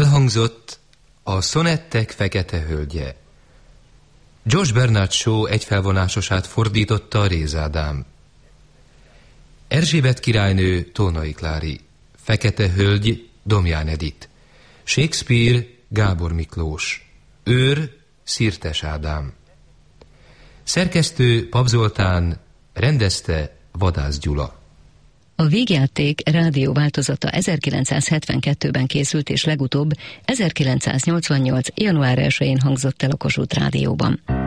Elhangzott a szonettek fekete hölgye. Josh Bernard Shaw egyfelvonásosát fordította Réz Ádám. Erzsébet királynő Tónai Klári, Fekete hölgy Domján Edit, Shakespeare Gábor Miklós, Őr Szirtes Ádám. Szerkesztő Pap Zoltán, rendezte Vadász Gyula. A vígjáték rádió változata 1972-ben készült, és legutóbb 1988. január 1-én hangzott el a Kossuth Rádióban.